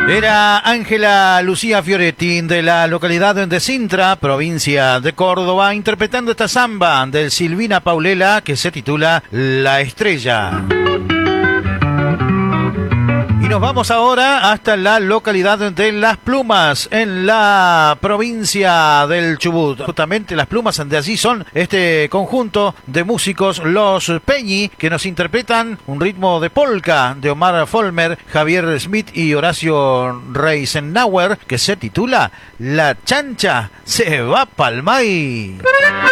Era Ángela Lucía Fioretti de la localidad de Sintra, provincia de Córdoba, interpretando esta samba del Silvina Paulela que se titula La Estrella. Y nos vamos ahora hasta la localidad de Las Plumas, en la provincia del Chubut. Justamente Las Plumas, de allí son este conjunto de músicos, los Peñi, que nos interpretan un ritmo de polka de Omar Folmer, Javier Smith y Horacio Reisenauer, que se titula La Chancha se va pa'l maíz.